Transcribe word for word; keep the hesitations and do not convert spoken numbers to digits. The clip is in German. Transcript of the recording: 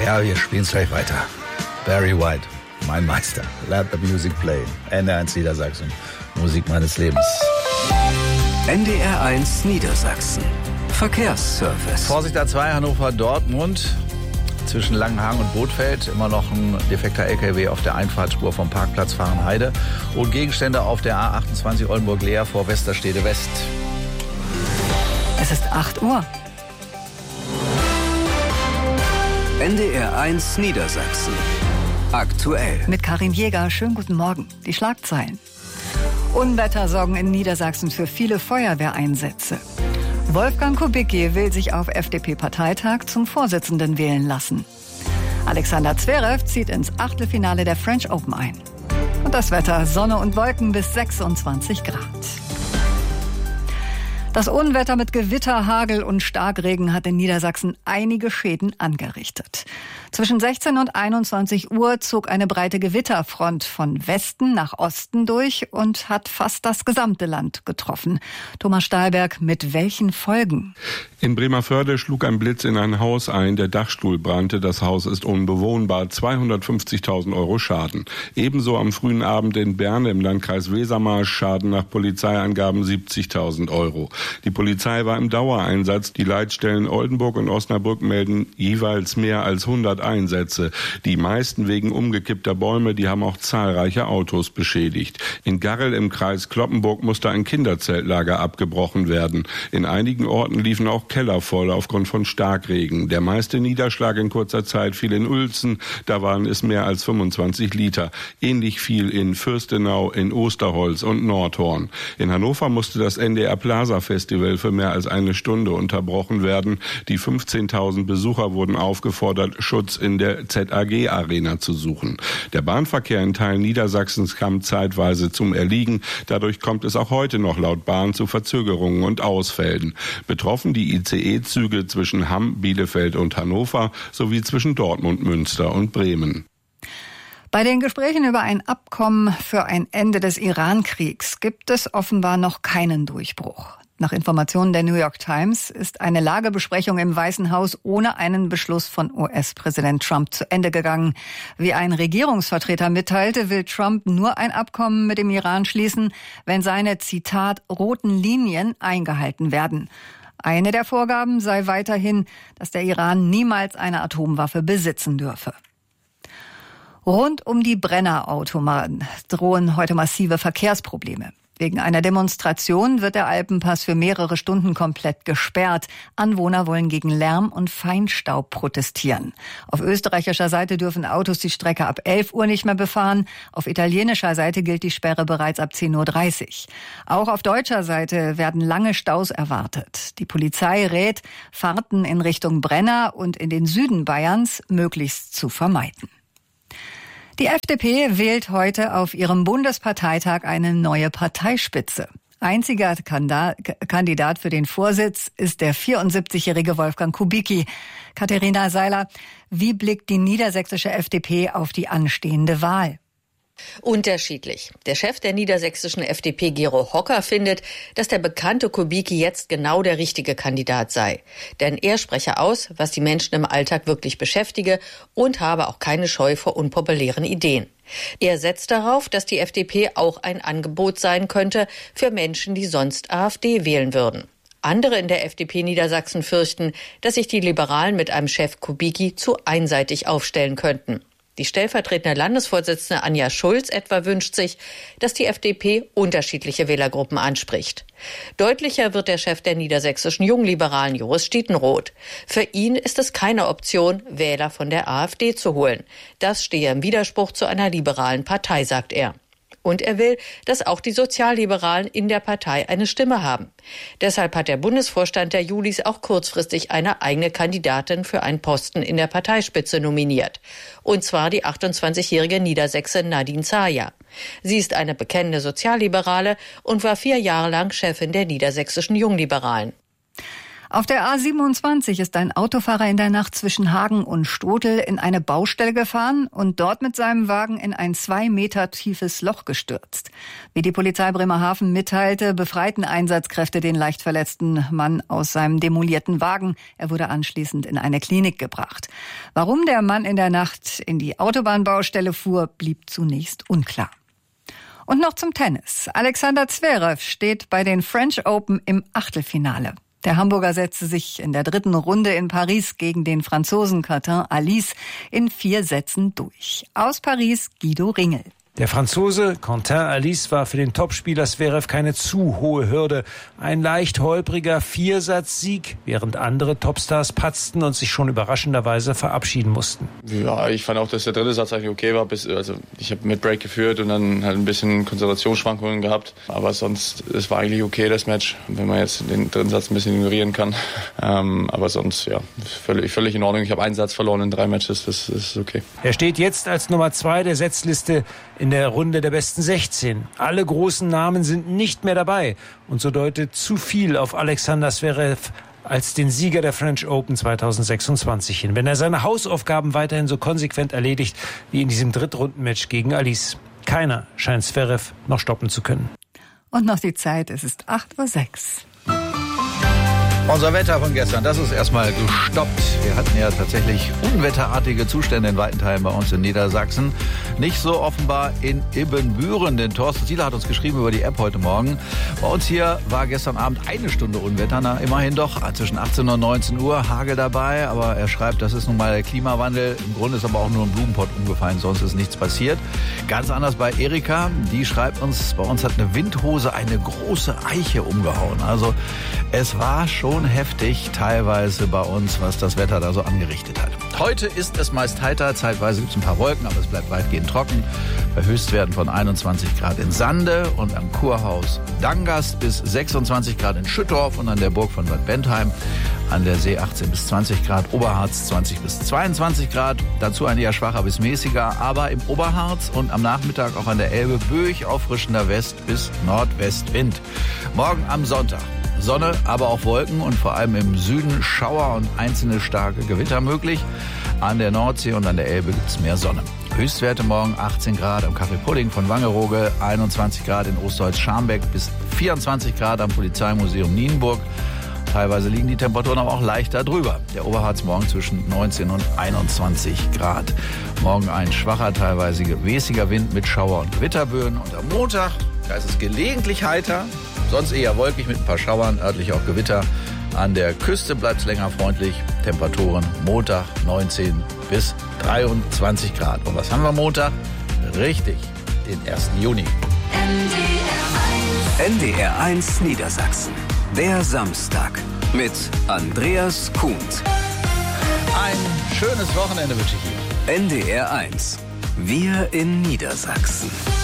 Ja, wir spielen es gleich weiter. Barry White, mein Meister. Let the music play. N D R eins Niedersachsen. Musik meines Lebens. N D R eins Niedersachsen. Verkehrsservice. Vorsicht A zwei Hannover-Dortmund. Zwischen Langenhagen und Bothfeld immer noch ein defekter L K W auf der Einfahrtspur vom Parkplatz Fahrenheide. Und Gegenstände auf der A achtundzwanzig Oldenburg-Leer vor Westerstede West. Es ist acht Uhr. N D R eins Niedersachsen. Aktuell. Mit Karin Jäger. Schönen guten Morgen. Die Schlagzeilen. Unwetter sorgen in Niedersachsen für viele Feuerwehreinsätze. Wolfgang Kubicki will sich auf F D P-Parteitag zum Vorsitzenden wählen lassen. Alexander Zverev zieht ins Achtelfinale der French Open ein. Und das Wetter: Sonne und Wolken bis sechsundzwanzig Grad. Das Unwetter mit Gewitter, Hagel und Starkregen hat in Niedersachsen einige Schäden angerichtet. Zwischen sechzehn und einundzwanzig Uhr zog eine breite Gewitterfront von Westen nach Osten durch und hat fast das gesamte Land getroffen. Thomas Stahlberg, mit welchen Folgen? In Bremervörde schlug ein Blitz in ein Haus ein, der Dachstuhl brannte, das Haus ist unbewohnbar, zweihundertfünfzigtausend Euro Schaden. Ebenso am frühen Abend in Berne im Landkreis Wesermarsch, Schaden nach Polizeiangaben siebzigtausend Euro. Die Polizei war im Dauereinsatz, die Leitstellen Oldenburg und Osnabrück melden jeweils mehr als hundert Einsätze. Die meisten wegen umgekippter Bäume, die haben auch zahlreiche Autos beschädigt. In Garrel im Kreis Cloppenburg musste ein Kinderzeltlager abgebrochen werden. In einigen Orten liefen auch Keller voll aufgrund von Starkregen. Der meiste Niederschlag in kurzer Zeit fiel in Uelzen, da waren es mehr als fünfundzwanzig Liter. Ähnlich viel in Fürstenau, in Osterholz und Nordhorn. In Hannover musste das N D R Plaza Festival für mehr als eine Stunde unterbrochen werden. Die fünfzehntausend Besucher wurden aufgefordert, Schutz in der Z A G Arena zu suchen. Der Bahnverkehr in Teilen Niedersachsens kam zeitweise zum Erliegen. Dadurch kommt es auch heute noch laut Bahn zu Verzögerungen und Ausfällen. Betroffen die I C E-Züge zwischen Hamm, Bielefeld und Hannover sowie zwischen Dortmund, Münster und Bremen. Bei den Gesprächen über ein Abkommen für ein Ende des Iran-Kriegs gibt es offenbar noch keinen Durchbruch. Nach Informationen der New York Times ist eine Lagebesprechung im Weißen Haus ohne einen Beschluss von U S-Präsident Trump zu Ende gegangen. Wie ein Regierungsvertreter mitteilte, will Trump nur ein Abkommen mit dem Iran schließen, wenn seine, Zitat, roten Linien eingehalten werden. Eine der Vorgaben sei weiterhin, dass der Iran niemals eine Atomwaffe besitzen dürfe. Rund um die Brenner-Autobahn drohen heute massive Verkehrsprobleme. Wegen einer Demonstration wird der Alpenpass für mehrere Stunden komplett gesperrt. Anwohner wollen gegen Lärm und Feinstaub protestieren. Auf österreichischer Seite dürfen Autos die Strecke ab elf Uhr nicht mehr befahren. Auf italienischer Seite gilt die Sperre bereits ab zehn Uhr dreißig. Auch auf deutscher Seite werden lange Staus erwartet. Die Polizei rät, Fahrten in Richtung Brenner und in den Süden Bayerns möglichst zu vermeiden. Die F D P wählt heute auf ihrem Bundesparteitag eine neue Parteispitze. Einziger Kandidat für den Vorsitz ist der vierundsiebzigjährige Wolfgang Kubicki. Katharina Seiler, wie blickt die niedersächsische F D P auf die anstehende Wahl? Unterschiedlich. Der Chef der niedersächsischen F D P, Gero Hocker, findet, dass der bekannte Kubicki jetzt genau der richtige Kandidat sei. Denn er spreche aus, was die Menschen im Alltag wirklich beschäftige und habe auch keine Scheu vor unpopulären Ideen. Er setzt darauf, dass die F D P auch ein Angebot sein könnte für Menschen, die sonst A f D wählen würden. Andere in der F D P Niedersachsen fürchten, dass sich die Liberalen mit einem Chef Kubicki zu einseitig aufstellen könnten. Die stellvertretende Landesvorsitzende Anja Schulz etwa wünscht sich, dass die F D P unterschiedliche Wählergruppen anspricht. Deutlicher wird der Chef der niedersächsischen Jungliberalen, Joris Stietenroth. Für ihn ist es keine Option, Wähler von der A f D zu holen. Das stehe im Widerspruch zu einer liberalen Partei, sagt er. Und er will, dass auch die Sozialliberalen in der Partei eine Stimme haben. Deshalb hat der Bundesvorstand der Julis auch kurzfristig eine eigene Kandidatin für einen Posten in der Parteispitze nominiert. Und zwar die achtundzwanzigjährige Niedersächsin Nadine Zaja. Sie ist eine bekennende Sozialliberale und war vier Jahre lang Chefin der niedersächsischen Jungliberalen. Auf der A siebenundzwanzig ist ein Autofahrer in der Nacht zwischen Hagen und Stotel in eine Baustelle gefahren und dort mit seinem Wagen in ein zwei Meter tiefes Loch gestürzt. Wie die Polizei Bremerhaven mitteilte, befreiten Einsatzkräfte den leicht verletzten Mann aus seinem demolierten Wagen. Er wurde anschließend in eine Klinik gebracht. Warum der Mann in der Nacht in die Autobahnbaustelle fuhr, blieb zunächst unklar. Und noch zum Tennis. Alexander Zverev steht bei den French Open im Achtelfinale. Der Hamburger setzte sich in der dritten Runde in Paris gegen den Franzosen Quentin Halys in vier Sätzen durch. Aus Paris Guido Ringel. Der Franzose Quentin Halys war für den Topspieler Zverev keine zu hohe Hürde. Ein leicht holpriger Viersatzsieg, während andere Topstars patzten und sich schon überraschenderweise verabschieden mussten. Ja, ich fand auch, dass der dritte Satz eigentlich okay war. Bis, also ich habe mit Break geführt und dann halt ein bisschen Konzentrationsschwankungen gehabt. Aber sonst, es war eigentlich okay, das Match, wenn man jetzt den dritten Satz ein bisschen ignorieren kann. Ähm, aber sonst, ja, völlig, völlig in Ordnung. Ich habe einen Satz verloren in drei Matches, das, das ist okay. Er steht jetzt als Nummer zwei der Setzliste in der Runde der besten sechzehn. Alle großen Namen sind nicht mehr dabei. Und so deutet zu viel auf Alexander Zverev als den Sieger der French Open zweitausendsechsundzwanzig hin, wenn er seine Hausaufgaben weiterhin so konsequent erledigt wie in diesem Drittrundenmatch gegen Halys. Keiner scheint Zverev noch stoppen zu können. Und noch die Zeit, es ist acht Uhr sechs. Unser Wetter von gestern, das ist erstmal gestoppt. Wir hatten ja tatsächlich unwetterartige Zustände in weiten Teilen bei uns in Niedersachsen. Nicht so offenbar in Ibbenbüren, denn Thorsten Zieler hat uns geschrieben über die App heute Morgen. Bei uns hier war gestern Abend eine Stunde Unwetter, na immerhin doch, zwischen achtzehn und neunzehn Uhr, Hagel dabei. Aber er schreibt, das ist nun mal der Klimawandel. Im Grunde ist aber auch nur ein Blumenpott umgefallen, sonst ist nichts passiert. Ganz anders bei Erika, die schreibt uns, bei uns hat eine Windhose eine große Eiche umgehauen. Also es war schon heftig teilweise bei uns, was das Wetter da so angerichtet hat. Heute ist es meist heiter, zeitweise gibt es ein paar Wolken, aber es bleibt weitgehend trocken. Bei Höchstwerten von einundzwanzig Grad in Sande und am Kurhaus Dangast bis sechsundzwanzig Grad in Schüttorf und an der Burg von Bad Bentheim. An der See achtzehn bis zwanzig Grad, Oberharz zwanzig bis zweiundzwanzig Grad. Dazu ein eher schwacher bis mäßiger, aber im Oberharz und am Nachmittag auch an der Elbe böig auffrischender West- bis Nordwestwind. Morgen am Sonntag Sonne, aber auch Wolken und vor allem im Süden Schauer und einzelne starke Gewitter möglich. An der Nordsee und an der Elbe gibt es mehr Sonne. Höchstwerte morgen achtzehn Grad am Café Pudding von Wangerooge, einundzwanzig Grad in Osterholz-Scharmbeck bis vierundzwanzig Grad am Polizeimuseum Nienburg. Teilweise liegen die Temperaturen aber auch leicht darüber. Der Oberharz morgen zwischen neunzehn und einundzwanzig Grad. Morgen ein schwacher, teilweise mäßiger Wind mit Schauer- und Gewitterböen. Und am Montag, da ist es gelegentlich heiter, sonst eher wolkig mit ein paar Schauern, örtlich auch Gewitter. An der Küste bleibt es länger freundlich. Temperaturen Montag neunzehn bis dreiundzwanzig Grad. Und was haben wir Montag? Richtig, den ersten Juni. N D R eins Niedersachsen. Der Samstag mit Andreas Kuhnt. Ein schönes Wochenende wünsche ich Ihnen. N D R eins. Wir in Niedersachsen.